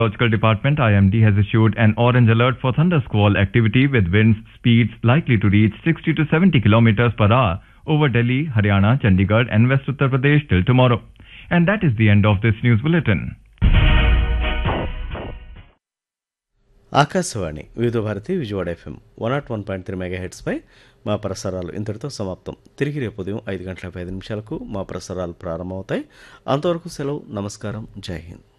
Meteorological Department IMD has issued an orange alert for thunder squall activity with winds speeds likely to reach 60 to 70 kilometers per hour over Delhi, Haryana, Chandigarh and West Uttar Pradesh till tomorrow. And that is the end of this news bulletin. Akashvani వివిధ Bharati Vijayawada FM 101.3 మెగాహెట్స్పై మా ప్రసారాలు ఇంతటితో సమాప్తం. తిరిగి రేపు ఉదయం 5 గంటల 5 నిమిషాలకు మా ప్రసారాలు ప్రారంభమవుతాయి. అంతవరకు సెలవు. నమస్కారం. జై హింద్.